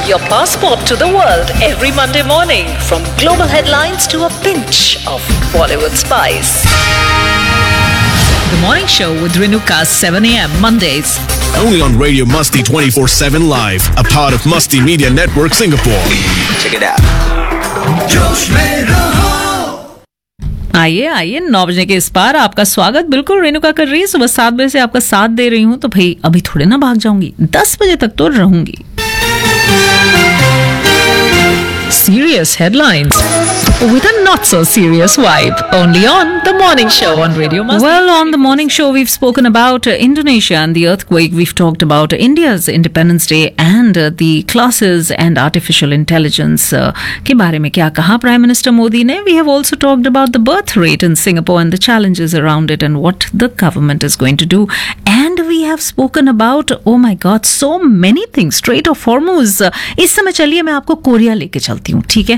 your passport to the world every Monday morning, from global headlines to a pinch of Bollywood spice. The Morning Show with Renuka, 7 a.m. Mondays. Only on Radio Musty 24/7 Live, a part of Musty Media Network Singapore. Check it out. जोश में रहो। आइए 9 बजे के इस पार आपका स्वागत बिल्कुल रेणुका कर रही है। सुबह 7 बजे से आपका साथ दे रही हूँ, तो भाई अभी थोड़े ना भाग जाऊंगी, 10 बजे तक तो रहूंगी। Serious headlines with a not so serious vibe, only on the Morning Show on Radio Musty. Well, on the Morning Show we've spoken about Indonesia and the earthquake. We've talked about India's Independence Day and the classes and artificial intelligence के बारे में क्या कहा Prime Minister Modi ने. We have also talked about the birth rate in Singapore and the challenges around it and what the government is going to do. And we have spoken about, oh my God, so many things. Strait of Hormuz. इस समय चलिए मैं आपको Korea लेके चलती हूँ, ठीक है?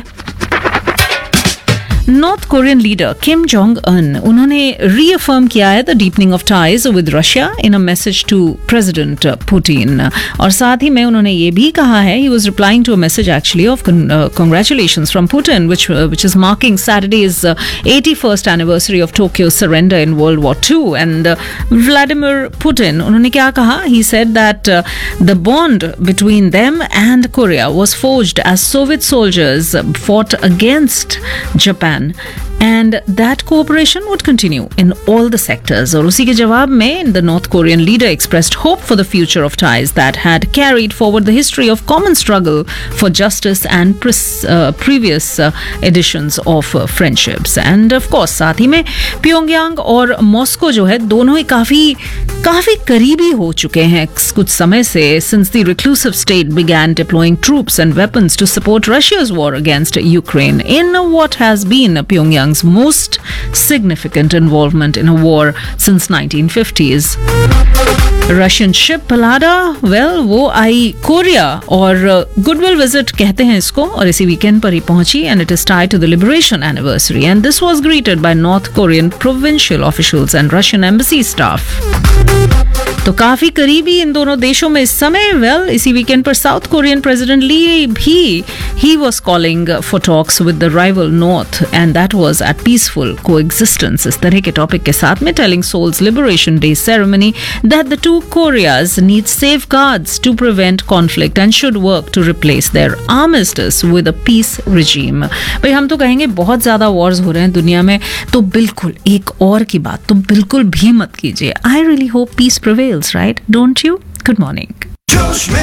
North Korean leader Kim Jong अन उन्होंने रीअफर्म किया है the deepening of ties with Russia in a message to president Putin, और साथ ही में उन्होंने ये भी कहा है, he was replying to a message actually of congratulations from Putin which is marking Saturdays 81st anniversary of Tokyo surrender in world war 2. And Vladimir Putin उन्होंने क्या कहा, he said that the bond between them and Korea was forged as Soviet soldiers fought against Japan and that cooperation would continue in all the sectors. और उसी के जवाब में the North Korean leader expressed hope for the future of ties that had carried forward the history of common struggle for justice and previous editions of friendships. And of course साथ ही में Pyongyang और Moscow जो है दोनों ही काफी करीबी हो चुके हैं कुछ समय से, since the reclusive state began deploying troops and weapons to support Russia's war against Ukraine in what has been Pyongyang's most significant involvement in a war since 1950s. Russian ship पलाडा वो आई कोरिया और goodwill visit कहते हैं इसको, और इसी weekend पर ही पहुंची and it is tied to the liberation anniversary and this was greeted bye north Korean provincial officials and Russian embassy staff. तो काफी करीबी इन दोनों देशों में इस समय. इसी वीकेंड पर साउथ कोरियन प्रेसिडेंट ली भी he was calling for talks with the rival north and that was at peaceful coexistence. इस तरह के टॉपिक के साथ में telling souls liberation day ceremony that the two Korea's need safeguards to prevent conflict and should work to replace there armistice with a piece regime. भाई हम तो कहेंगे बहुत ज्यादा वॉर्स हो रहे हैं दुनिया में, तो बिल्कुल एक और की बात तो बिल्कुल भी मत कीजिए. I really hope piece prevails, right? Don't you? Good morning. जोश में